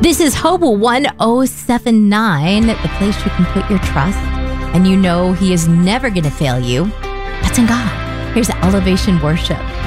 This is Hope 1079, the place you can put your trust, and you know He is never going to fail you. That's in God. Here's Elevation Worship.